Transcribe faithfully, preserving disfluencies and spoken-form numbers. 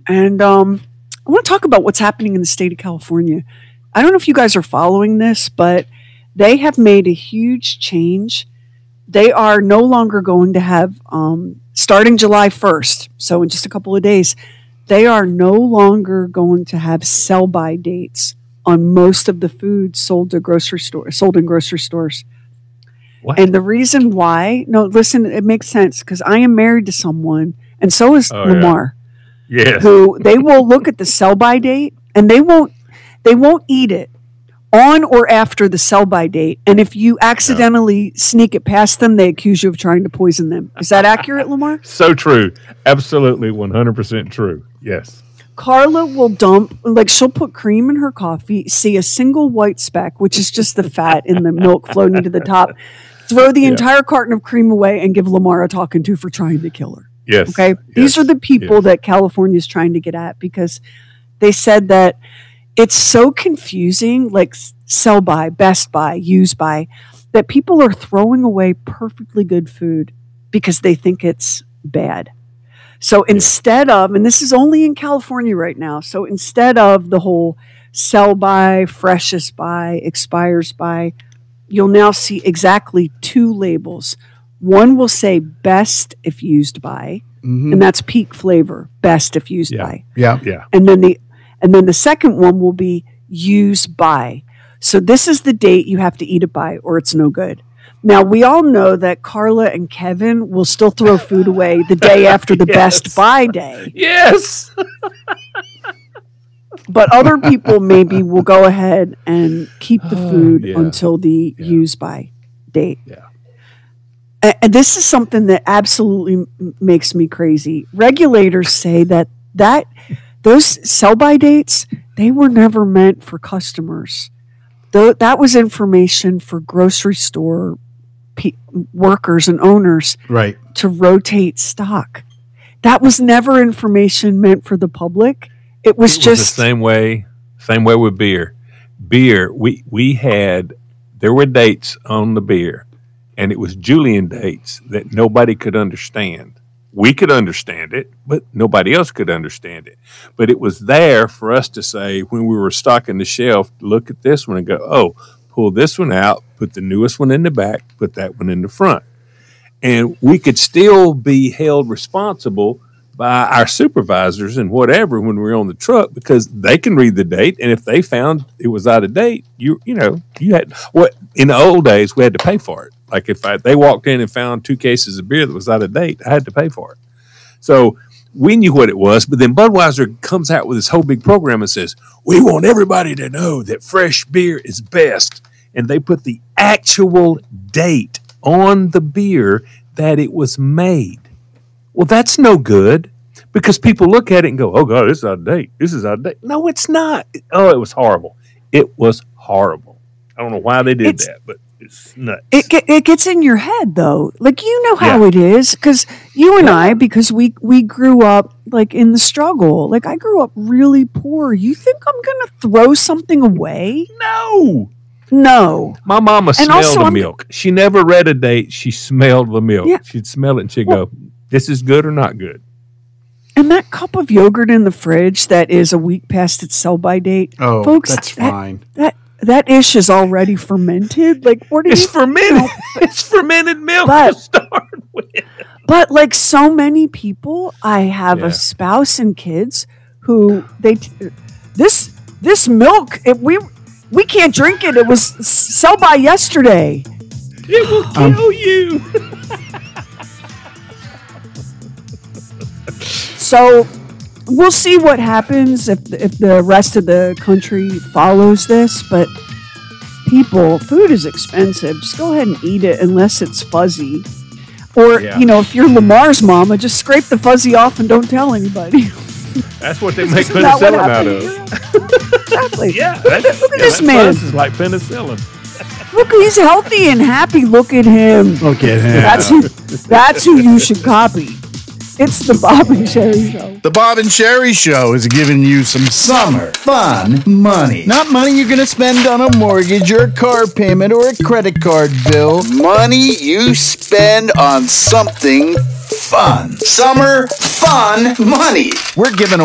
And um, I want to talk about what's happening in the state of California. I don't know if you guys are following this, but they have made a huge change. They are no longer going to have, um, starting July first, so in just a couple of days, they are no longer going to have sell-by dates on most of the food sold to grocery stores, sold in grocery stores. What? And the reason why, no, listen, it makes sense because I am married to someone, and so is Oh, Lamar, Yes. who they will look at the sell-by date, and they won't, they won't eat it on or after the sell-by date. And if you accidentally sneak it past them, they accuse you of trying to poison them. Is that accurate, Lamar? So true. Absolutely one hundred percent true. Yes. Carla will dump, like she'll put cream in her coffee, see a single white speck, which is just the fat in the milk floating to the top, throw the Yeah. entire carton of cream away, and give Lamar a talking to for trying to kill her. Yes. Okay? Yes. These are the people Yes. that California is trying to get at because they said that it's so confusing, like sell by, best by, use by, that people are throwing away perfectly good food because they think it's bad. So instead of, and this is only in California right now, so instead of the whole sell by, freshest by, expires by, you'll now see exactly two labels. One will say best if used by, Mm-hmm. and that's peak flavor, best if used Yeah. by. Yeah. Yeah. And then the and then the second one will be use by. So this is the date you have to eat it by or it's no good. Now we all know that Carla and Kevin will still throw food away the day after the Yes. best by day. Yes. But other people maybe will go ahead and keep the food yeah. until the Yeah. use by date. Yeah. A- And this is something that absolutely m- makes me crazy. Regulators say that that those sell-by dates, they were never meant for customers. Though that was information for grocery store pe- workers and owners Right. to rotate stock. That was never information meant for the public. It was It was just the same way, same way with beer. Beer, we we had there were dates on the beer, and it was Julian dates that nobody could understand. We could understand it, but nobody else could understand it. But it was there for us to say when we were stocking the shelf, look at this one and go, oh, pull this one out, put the newest one in the back, put that one in the front. And we could still be held responsible by our supervisors and whatever when we were on the truck because they can read the date, and if they found it was out of date, you you know you had what in the old days we had to pay for it. Like if I, they walked in and found two cases of beer that was out of date, I had to pay for it. So we knew what it was, but then Budweiser comes out with this whole big program and says we want everybody to know that fresh beer is best, and they put the actual date on the beer that it was made. Well, that's no good because people look at it and go, oh, God, this is out of date. This is out of date. No, it's not. Oh, it was horrible. It was horrible. I don't know why they did It's- that, but it's nuts. it ge- it gets in your head though. Like you know how Yeah. it is because you and I because we we grew up like in the struggle. Like I grew up really poor. You think I'm going to throw something away? no. No. My mama And smelled also the I'm- milk. She never read a date. She smelled the milk. Yeah. She'd smell it and she'd Well- go, this is good or not good. And that cup of yogurt in the fridge that is a week past its sell-by date, Oh, folks, that's that- fine. That that ish is already fermented. Like what are It's you? fermented. It's fermented milk But- to start with. But like so many people, I have Yeah. a spouse and kids who they t- this this milk. It, we we can't drink it. It was sell by yesterday. It will Um, kill you. So we'll see what happens if if the rest of the country follows this. But people, food is expensive. Just go ahead and eat it unless it's fuzzy. Or, Yeah. you know, if you're Lamar's mama, just scrape the fuzzy off and don't tell anybody. That's what they make Isn't that what penicillin out happened of. here? Exactly. Yeah, Look at, that's, look at yeah, this that man. fuzz is like penicillin. Look, he's healthy and happy. Look at him. Look at him. That's who, that's who you should copy. It's the Bob and Sherry Show. The Bob and Sherry Show is giving you some summer fun money. Not money you're going to spend on a mortgage or a car payment or a credit card bill. Money you spend on something fun. Summer fun money. We're giving